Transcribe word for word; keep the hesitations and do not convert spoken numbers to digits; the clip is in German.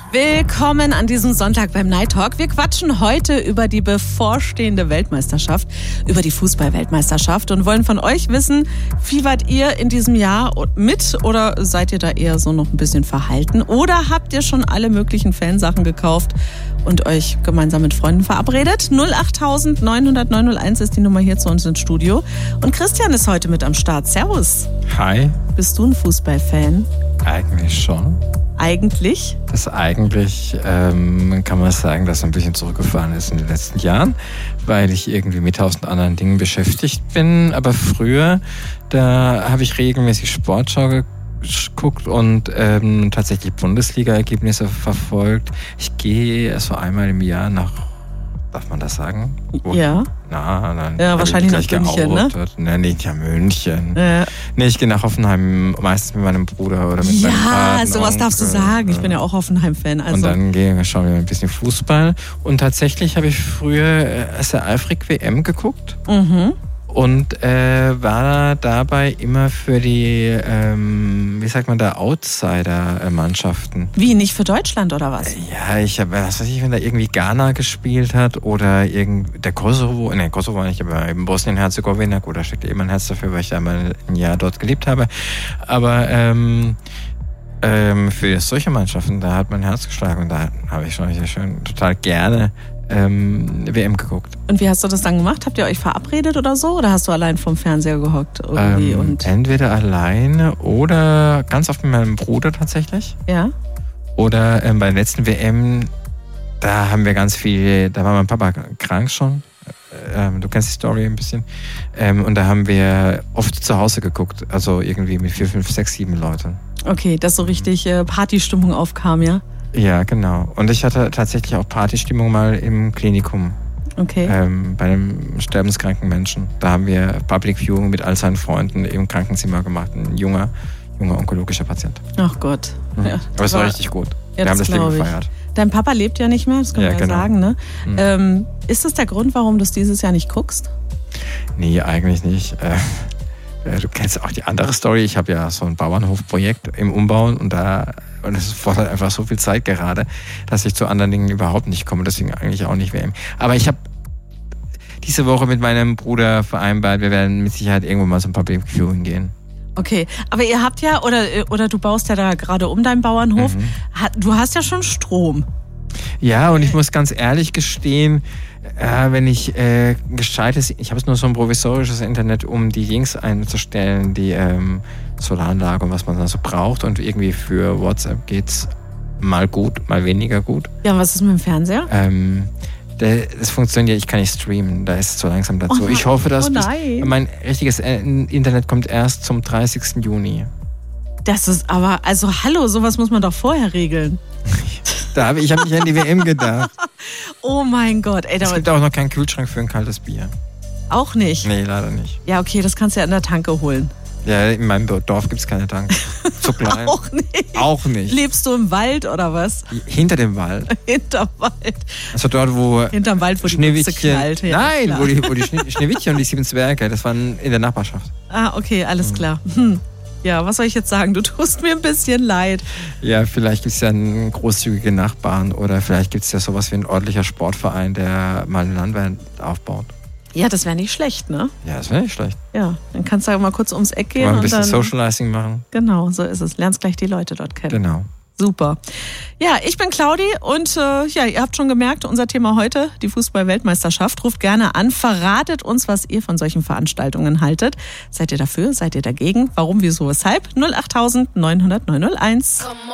Willkommen an diesem Sonntag beim Night Talk. Wir quatschen heute über die bevorstehende Weltmeisterschaft, über die Fußball-Weltmeisterschaft und wollen von euch wissen, wie wart ihr in diesem Jahr mit oder seid ihr da eher so noch ein bisschen verhalten oder habt ihr schon alle möglichen Fansachen gekauft und euch gemeinsam mit Freunden verabredet? null acht neun null null neun null eins ist die Nummer hier zu uns ins Studio und Christian ist heute mit am Start. Servus. Hi. Bist du ein Fußballfan? Eigentlich schon. Eigentlich? Das eigentlich ähm, kann man sagen, dass ein bisschen zurückgefahren ist in den letzten Jahren, weil ich irgendwie mit tausend anderen Dingen beschäftigt bin. Aber früher, da habe ich regelmäßig Sportschau geguckt und ähm, tatsächlich Bundesliga-Ergebnisse verfolgt. Ich gehe so einmal im Jahr nach, darf man das sagen? Wo? Ja. Na, dann ja, wahrscheinlich nach München, ne? Ne, nicht ja München. Ja. Nee, ich gehe nach Hoffenheim, meistens mit meinem Bruder oder mit ja, meinem Vater. Ja, sowas darfst du sagen. Ich bin ja auch Hoffenheim-Fan. Also. Und dann gehen wir, schauen wir ein bisschen Fußball. Und tatsächlich habe ich früher sehr eifrig W M geguckt. Mhm. Und äh, war dabei immer für die, ähm, wie sagt man da, Outsider-Mannschaften. Wie, nicht für Deutschland oder was? Ja, ich habe, was weiß ich, wenn da irgendwie Ghana gespielt hat oder irgend, der Kosovo, ne, Kosovo war nicht, aber eben Bosnien-Herzegowina, gut, da steckt eben ein Herz dafür, weil ich da mal ein Jahr dort gelebt habe. Aber ähm, ähm, für solche Mannschaften, da hat mein Herz geschlagen und da habe ich schon, schon total gerne Ähm, W M geguckt. Und wie hast du das dann gemacht? Habt ihr euch verabredet oder so? Oder hast du allein vorm Fernseher gehockt? Irgendwie Ähm, und entweder alleine oder ganz oft mit meinem Bruder tatsächlich. Ja. Oder ähm, bei der letzten W M, da haben wir ganz viel, da war mein Papa krank schon. Ähm, du kennst die Story ein bisschen. Ähm, und da haben wir oft zu Hause geguckt. Also irgendwie mit vier, fünf, sechs, sieben Leuten. Okay, dass so richtig äh, Partystimmung aufkam, ja? Ja, genau. Und ich hatte tatsächlich auch Partystimmung mal im Klinikum. Okay. Ähm, bei einem sterbenskranken Menschen. Da haben wir Public Viewing mit all seinen Freunden im Krankenzimmer gemacht. Ein junger, junger onkologischer Patient. Ach Gott. Mhm. Ja, Aber es war, war richtig gut. Ja, wir haben das Leben ich. gefeiert. Dein Papa lebt ja nicht mehr, das können ja, wir ja genau. sagen, ne? Mhm. Ähm, ist das der Grund, warum du es dieses Jahr nicht guckst? Nee, eigentlich nicht. Äh, Du kennst auch die andere Story. Ich habe ja so ein Bauernhofprojekt im Umbauen und da und es fordert einfach so viel Zeit gerade, dass ich zu anderen Dingen überhaupt nicht komme. Deswegen eigentlich auch nicht W M. Aber ich habe diese Woche mit meinem Bruder vereinbart, wir werden mit Sicherheit irgendwo mal zum Public Viewing gehen. Okay, aber ihr habt ja, oder, oder du baust ja da gerade um deinen Bauernhof, Mhm. du hast ja schon Strom. Ja, und ich muss ganz ehrlich gestehen, äh, wenn ich äh, gescheites, ich habe nur so ein provisorisches Internet, um die Links einzustellen, die ähm, Solaranlage und was man da so braucht. Und irgendwie für WhatsApp geht's mal gut, mal weniger gut. Ja, was ist mit dem Fernseher? Ähm, der, das funktioniert, ich kann nicht streamen, da ist es so langsam dazu. Oh, ich hoffe, dass oh bis, mein richtiges Internet kommt erst zum dreißigsten Juni. Das ist aber, also hallo, sowas muss man doch vorher regeln. Da habe ich hab nicht an die W M gedacht. Oh mein Gott. Ey, es gibt auch noch keinen Kühlschrank für ein kaltes Bier. Auch nicht? Nee, leider nicht. Ja, okay, das kannst du ja in der Tanke holen. Ja, in meinem Dorf gibt es keine Tanke. Zu klein. Auch nicht? Auch nicht. Lebst du im Wald oder was? Hinter dem Wald. Hinterm Wald. Also dort, wo... Hinterm Wald, wo die Mütze knallt. Ja, nein, klar. wo die, wo die Schneewittchen und die sieben Zwerge, das waren in der Nachbarschaft. Ah, okay, alles klar. Hm. Ja, was soll ich jetzt sagen? Du tust mir ein bisschen leid. Ja, vielleicht gibt es ja einen großzügigen Nachbarn oder vielleicht gibt es ja sowas wie ein ordentlicher Sportverein, der mal eine Landwehr aufbaut. Ja, das wäre nicht schlecht, ne? Ja, das wäre nicht schlecht. Ja, dann kannst du ja mal kurz ums Eck gehen. Mal ein und bisschen dann, Socializing machen. Genau, so ist es. Lernst gleich die Leute dort kennen. Genau. Super. Ja, ich bin Claudi und äh, ja, ihr habt schon gemerkt, unser Thema heute, die Fußball-Weltmeisterschaft. Ruft gerne an, verratet uns, was ihr von solchen Veranstaltungen haltet. Seid ihr dafür? Seid ihr dagegen? Warum, wieso, weshalb? null acht neun null null neun null eins.